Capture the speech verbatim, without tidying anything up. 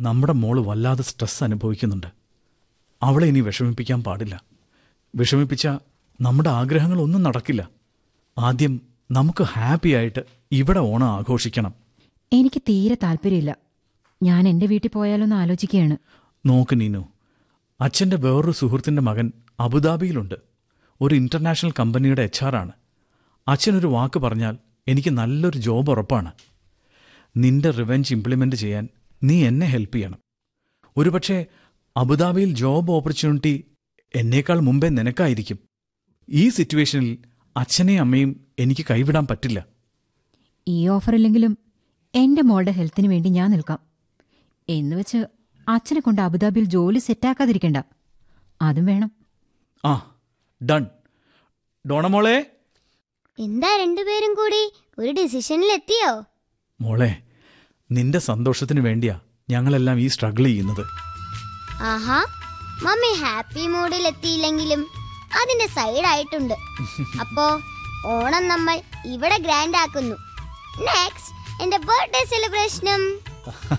നമ്മുടെ മോള് വല്ലാതെ സ്ട്രെസ് അനുഭവിക്കുന്നുണ്ട്. അവളെ ഇനി വിഷമിപ്പിക്കാൻ പാടില്ല. വിഷമിപ്പിച്ചാൽ നമ്മുടെ ആഗ്രഹങ്ങളൊന്നും നടക്കില്ല. ആദ്യം നമുക്ക് ഹാപ്പി ആയിട്ട് ഇവിടെ ഓണം ആഘോഷിക്കണം. എനിക്ക് തീരെ താല്പര്യമില്ല. ഞാൻ എൻ്റെ വീട്ടിൽ പോയാലൊന്ന് ആലോചിക്കുകയാണ്. നോക്ക് നീനു, അച്ഛൻ്റെ വേറൊരു സുഹൃത്തിൻ്റെ മകൻ അബുദാബിയിലുണ്ട്. ഒരു ഇൻ്റർനാഷണൽ കമ്പനിയുടെ എച്ച് ആർ ആണ്. അച്ഛനൊരു വാക്ക് പറഞ്ഞാൽ എനിക്ക് നല്ലൊരു ജോബ് ഉറപ്പാണ്. നിന്റെ റിവെഞ്ച് ഇംപ്ലിമെൻ്റ് ചെയ്യാൻ നീ എന്നെ ഹെൽപ്പ് ചെയ്യണം. ഒരുപക്ഷെ അബുദാബിയിൽ ജോബ് ഓപ്പർച്യൂണിറ്റി എന്നേക്കാൾ മുമ്പേ നിനക്കായിരിക്കും. ഈ സിറ്റുവേഷനിൽ അച്ഛനെയും അമ്മയും എനിക്ക് കൈവിടാൻ പറ്റില്ല. ഈ ഓഫറില്ലെങ്കിലും എൻ്റെ മോളുടെ ഹെൽത്തിന് വേണ്ടി ഞാൻ നിൽക്കാം. എന്നുവെച്ച് അച്ഛനെ കൊണ്ട് അബുദാബിയിൽ ജോലി സെറ്റാക്കാതിരിക്കണ്ട. അതും വേണം. ആ, ഡൺ. ഡോണമോളെ, എന്താ രണ്ടുപേരും കൂടി ഒരു ഡിസിഷനിൽ എത്തിയോ? മോളെ, നിന്റെ സന്തോഷത്തിന് വേണ്ടിയാ ഞങ്ങളെല്ലാം ഈ സ്ട്രഗിൾ ചെയ്യുന്നത്. ആഹാ, മമ്മി ഹാപ്പി മൂഡിൽ എത്തിയില്ലെങ്കിലും അതിന്റെ സൈഡായിട്ടുണ്ട്. അപ്പോ ഓണം നമ്മൾ ഇവിടെ ഗ്രാൻഡ് ആക്കുന്നു. നെക്സ്റ്റ് എന്റെ ബർത്ത്ഡേ സെലിബ്രേഷനും